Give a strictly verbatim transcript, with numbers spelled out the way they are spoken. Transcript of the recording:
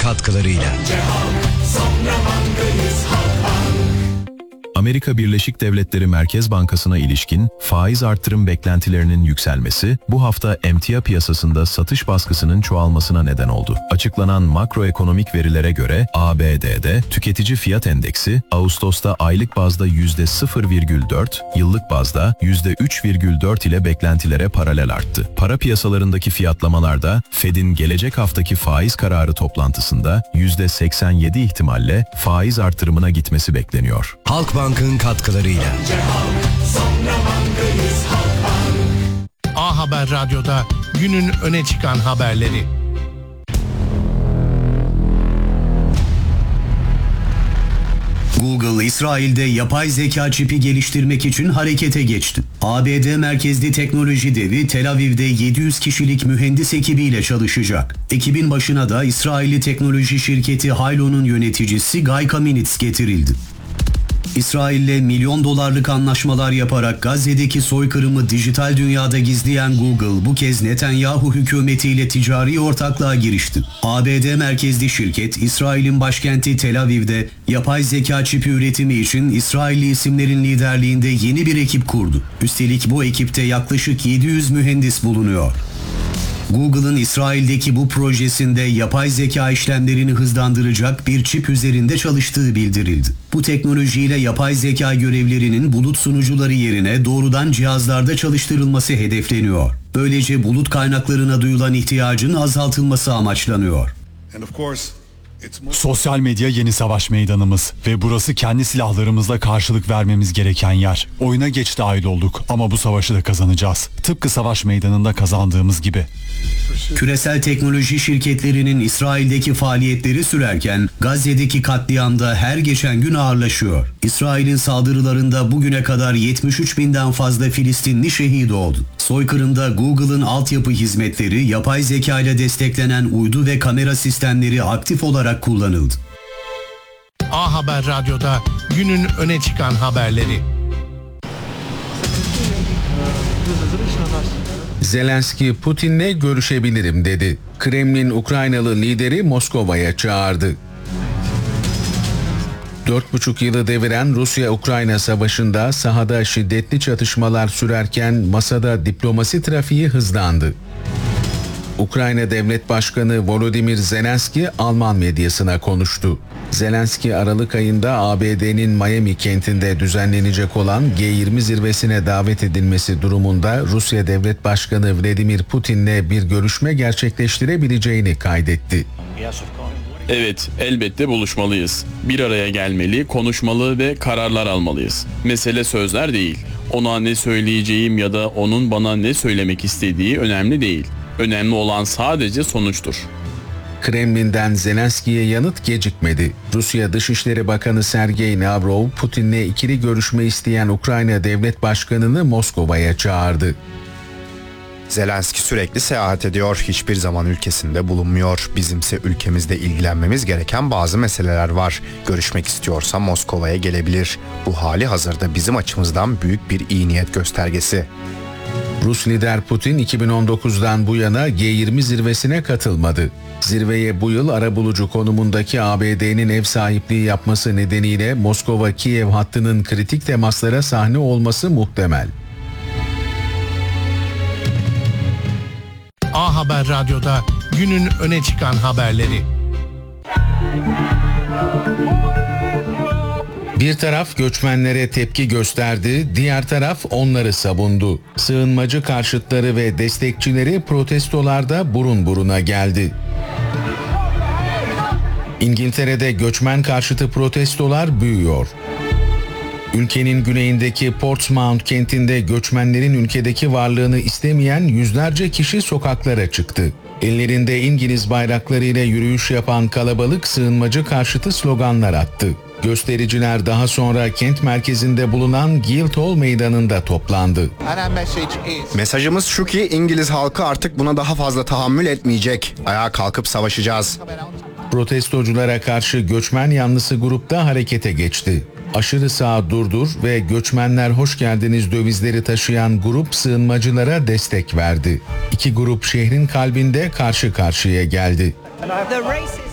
katkılarıyla. Amerika Birleşik Devletleri Merkez Bankası'na ilişkin faiz artırım beklentilerinin yükselmesi bu hafta emtia piyasasında satış baskısının çoğalmasına neden oldu. Açıklanan makroekonomik verilere göre A B D'de tüketici fiyat endeksi Ağustos'ta aylık bazda yüzde sıfır virgül dört, yıllık bazda yüzde üç virgül dört ile beklentilere paralel arttı. Para piyasalarındaki fiyatlamalarda Fed'in gelecek haftaki faiz kararı toplantısında yüzde seksen yedi ihtimalle faiz artırımına gitmesi bekleniyor. Halkbank'ın katkılarıyla. A Haber Radyo'da günün öne çıkan haberleri. Google, İsrail'de yapay zeka çipi geliştirmek için harekete geçti. A B D merkezli teknoloji devi Tel Aviv'de yedi yüz kişilik mühendis ekibiyle çalışacak. Ekibin başına da İsrailli teknoloji şirketi Haylo'nun yöneticisi Guy Kaminitz getirildi. İsrail'le milyon dolarlık anlaşmalar yaparak Gazze'deki soykırımı dijital dünyada gizleyen Google bu kez Netanyahu hükümetiyle ticari ortaklığa girişti. A B D merkezli şirket, İsrail'in başkenti Tel Aviv'de yapay zeka çipi üretimi için İsrailli isimlerin liderliğinde yeni bir ekip kurdu. Üstelik bu ekipte yaklaşık yedi yüz mühendis bulunuyor. Google'ın İsrail'deki bu projesinde yapay zeka işlemlerini hızlandıracak bir çip üzerinde çalıştığı bildirildi. Bu teknolojiyle yapay zeka görevlerinin bulut sunucuları yerine doğrudan cihazlarda çalıştırılması hedefleniyor. Böylece bulut kaynaklarına duyulan ihtiyacın azaltılması amaçlanıyor. Sosyal medya yeni savaş meydanımız ve burası kendi silahlarımızla karşılık vermemiz gereken yer. Oyuna geç dahil olduk ama bu savaşı da kazanacağız. Tıpkı savaş meydanında kazandığımız gibi. Küresel teknoloji şirketlerinin İsrail'deki faaliyetleri sürerken Gazze'deki katliam da her geçen gün ağırlaşıyor. İsrail'in saldırılarında bugüne kadar yetmiş üç binden fazla Filistinli şehit oldu. Soykırımda Google'ın altyapı hizmetleri, yapay zeka ile desteklenen uydu ve kamera sistemleri aktif olarak kullanıldı. A Haber Radyo'da günün öne çıkan haberleri. Zelenski, Putin'le görüşebilirim dedi. Kremlin, Ukraynalı lideri Moskova'ya çağırdı. Dört buçuk yılı deviren Rusya-Ukrayna savaşında sahada şiddetli çatışmalar sürerken masada diplomasi trafiği hızlandı. Ukrayna Devlet Başkanı Volodymyr Zelenski Alman medyasına konuştu. Zelenski Aralık ayında A B D'nin Miami kentinde düzenlenecek olan G yirmi zirvesine davet edilmesi durumunda Rusya Devlet Başkanı Vladimir Putin'le bir görüşme gerçekleştirebileceğini kaydetti. Evet, elbette buluşmalıyız. Bir araya gelmeli, konuşmalı ve kararlar almalıyız. Mesele sözler değil. Ona ne söyleyeceğim ya da onun bana ne söylemek istediği önemli değil. Önemli olan sadece sonuçtur. Kremlin'den Zelenski'ye yanıt gecikmedi. Rusya Dışişleri Bakanı Sergey Lavrov, Putin'le ikili görüşme isteyen Ukrayna Devlet Başkanı'nı Moskova'ya çağırdı. Zelenski sürekli seyahat ediyor, hiçbir zaman ülkesinde bulunmuyor. Bizimse ülkemizde ilgilenmemiz gereken bazı meseleler var. Görüşmek istiyorsa Moskova'ya gelebilir. Bu hali hazırda bizim açımızdan büyük bir iyi niyet göstergesi. Rus lider Putin iki bin on dokuzdan bu yana G yirmi zirvesine katılmadı. Zirveye bu yıl arabulucu konumundaki A B D'nin ev sahipliği yapması nedeniyle Moskova-Kiev hattının kritik temaslara sahne olması muhtemel. A Haber Radyo'da günün öne çıkan haberleri. Bir taraf göçmenlere tepki gösterdi, diğer taraf onları savundu. Sığınmacı karşıtları ve destekçileri protestolarda burun buruna geldi. İngiltere'de göçmen karşıtı protestolar büyüyor. Ülkenin güneyindeki Portsmouth kentinde göçmenlerin ülkedeki varlığını istemeyen yüzlerce kişi sokaklara çıktı. Ellerinde İngiliz bayraklarıyla yürüyüş yapan kalabalık sığınmacı karşıtı sloganlar attı. Göstericiler daha sonra kent merkezinde bulunan Guildhall Meydanı'nda toplandı. Mesajımız şu ki İngiliz halkı artık buna daha fazla tahammül etmeyecek. Ayağa kalkıp savaşacağız. Protestoculara karşı göçmen yanlısı grupta harekete geçti. Aşırı sağ durdur ve göçmenler hoş geldiniz dövizleri taşıyan grup sığınmacılara destek verdi. İki grup şehrin kalbinde karşı karşıya geldi.